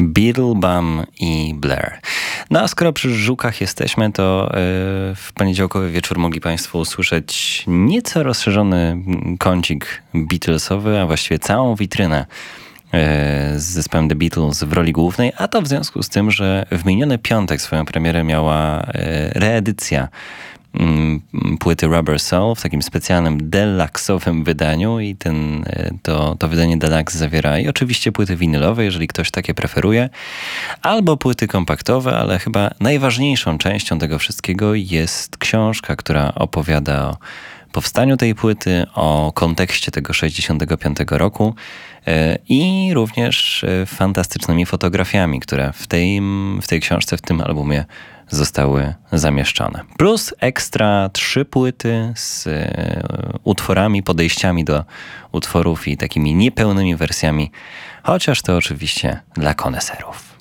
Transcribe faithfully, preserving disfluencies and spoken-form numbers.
Beetlebum i Blair. No a skoro przy Żukach jesteśmy, to yy, w poniedziałkowy wieczór mogli Państwo usłyszeć nieco rozszerzony kącik Beatlesowy, a właściwie całą witrynę yy, z zespołem The Beatles w roli głównej, a to w związku z tym, że w miniony piątek swoją premierę miała yy, reedycja płyty Rubber Soul w takim specjalnym deluxe'owym wydaniu i ten, to, to wydanie deluxe zawiera i oczywiście płyty winylowe, jeżeli ktoś takie preferuje, albo płyty kompaktowe, ale chyba najważniejszą częścią tego wszystkiego jest książka, która opowiada o powstaniu tej płyty, o kontekście tego sześćdziesiątego piątego roku i również fantastycznymi fotografiami, które w tej, w tej książce, w tym albumie zostały zamieszczone. Plus ekstra trzy płyty z utworami, podejściami do utworów i takimi niepełnymi wersjami, chociaż to oczywiście dla koneserów.